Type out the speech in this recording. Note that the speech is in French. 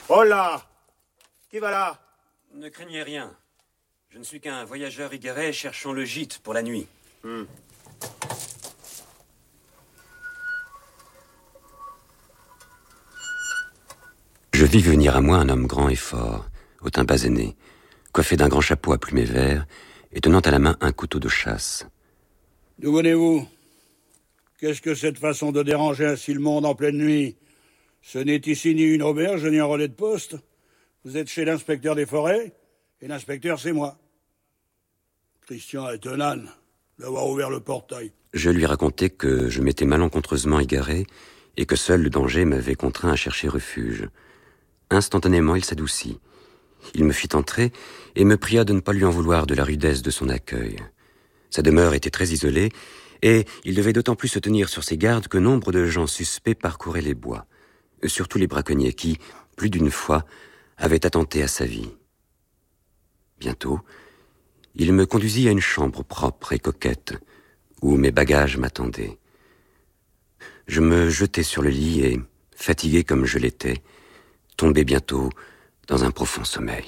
Oh là! Qui va là? Ne craignez rien. Je ne suis qu'un voyageur égaré cherchant le gîte pour la nuit. Je vis venir à moi un homme grand et fort, au teint basané, coiffé d'un grand chapeau à plumet vert et tenant à la main un couteau de chasse. D'où venez-vous? Qu'est-ce que cette façon de déranger ainsi le monde en pleine nuit? Ce n'est ici ni une auberge, ni un relais de poste. Vous êtes chez l'inspecteur des forêts, et l'inspecteur, c'est moi. Christian est un âne d'avoir ouvert le portail. Je lui racontai que je m'étais malencontreusement égaré et que seul le danger m'avait contraint à chercher refuge. Instantanément, il s'adoucit. Il me fit entrer et me pria de ne pas lui en vouloir de la rudesse de son accueil. Sa demeure était très isolée et il devait d'autant plus se tenir sur ses gardes que nombre de gens suspects parcouraient les bois, surtout les braconniers qui, plus d'une fois, avaient attenté à sa vie. Bientôt, il me conduisit à une chambre propre et coquette, où mes bagages m'attendaient. Je me jetai sur le lit et, fatigué comme je l'étais, tombai bientôt dans un profond sommeil.